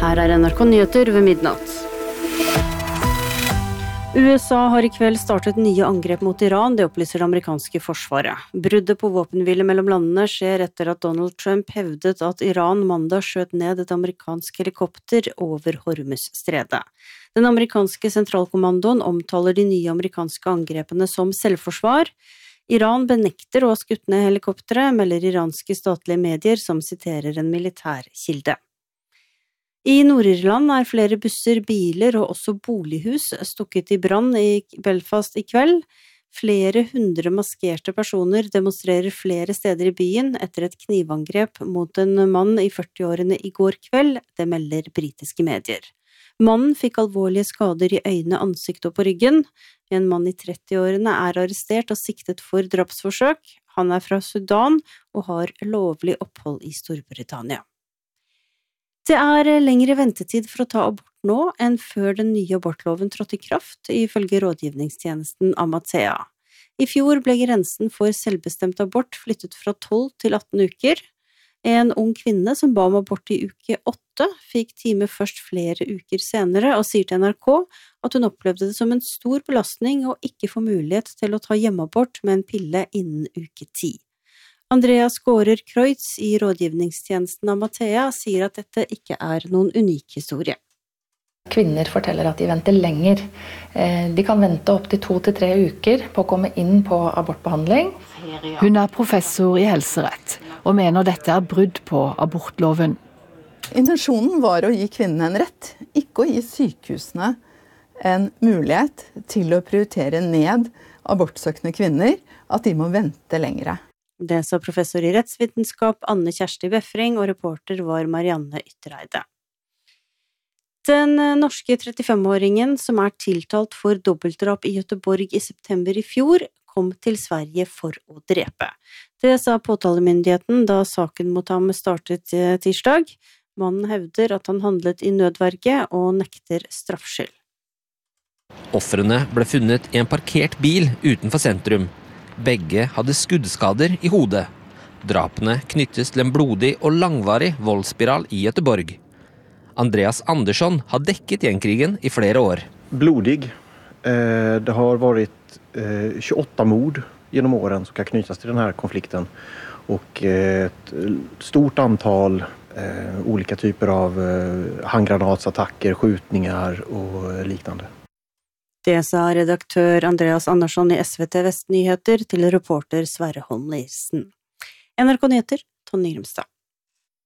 Her NRK Nyheter ved midnatt. USA har I kveld startet nye angrep mot Iran, det opplyser det amerikanske forsvaret. Bruddet på våpenhvile mellom landene skjer etter at Donald Trump hevdet at Iran mandag skjøt ned et amerikansk helikopter over Hormuz-stredet. Den amerikanske sentralkommandoen omtaler de nye amerikanske angrepene som selvforsvar. Iran benekter å ha skutt ned helikopteret, melder iranske statlige medier som siterer en militærkilde. I Nord-Irland flere busser, biler og også bolighus stukket I brann I Belfast I kveld. Flere hundre maskerte personer demonstrerer flere steder I byen etter et knivangrep mot en mann I 40-årene I går kveld, det melder britiske medier. Mannen fikk alvorlige skader I øyne, ansikt og på ryggen. En mann I 30-årene arrestert og siktet for drapsforsøk. Han fra Sudan og har lovlig opphold I Storbritannia. Det lengre ventetid for å ta abort nå enn før den nye abortloven trådte I kraft, ifølge rådgivningstjenesten Amathea. I fjor ble grensen for selvbestemt abort flyttet fra 12 til 18 uker. En ung kvinne som ba om abort I uke 8 fikk time først flere uker senere og sier til NRK at hun opplevde det som en stor belastning å ikke få mulighet til å ta hjemmeabort med en pille innen uke 10. Andreas Gårder-Kreutz I rådgivningstjenesten Amathea sier at dette ikke noen unik historie. Kvinner forteller at de venter lenger. De kan vente opp til 2 til 3 uker på å komme inn på abortbehandling. Hun professor I helserett og mener dette brudd på abortloven. Intensjonen var å gi kvinnene en rett, ikke å gi sykehusene en mulighet til å prioritere ned abortsøkende kvinner, at de må vente lengre. Det sa professor I rettsvitenskap Anne Kjersti Befring, og reporter var Marianne Yttereide. Den norske 35-åringen som tiltalt for dobbeltdrap I Göteborg I september I fjor, kom til Sverige for å drepe. Det sa påtalemyndigheten da saken mot ham startet tirsdag. Mannen hevder at han handlet I nødverge og nekter straffskyld. Ofrene ble funnet I en parkert bil utenfor sentrum. Begge hadde skuddskader I hodet. Drapene knyttes til en blodig og langvarig voldsspiral I Göteborg. Andreas Andersson har dekket gjengkrigen I flere år. Blodig. Det har varit 28 mord genom åren som kan knytas till den här konflikten. Och ett stort antal olika typer av handgranatsattacker, skjutningar och liknande. Det sa redaktør Andreas Andersson I SVT Vestnyheter til reporter Sverre Holm Nilsen. NRK Nyheter, Tonje Grimstad.